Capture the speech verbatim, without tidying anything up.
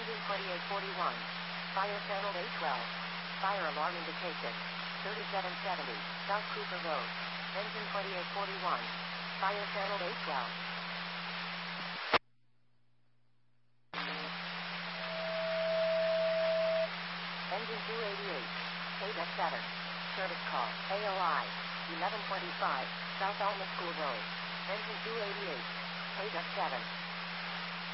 Engine twenty-eight forty-one. Fire channel A twelve. Fire alarm indication. thirty-seven seventy, South Cooper Road. Engine twenty-eight forty-one. Fire channel A twelve. Engine two eighty-eight. K D F seven. Service call. A O I. eleven twenty-five, South Alma School Road. Engine two eighty-eight. K D F seven.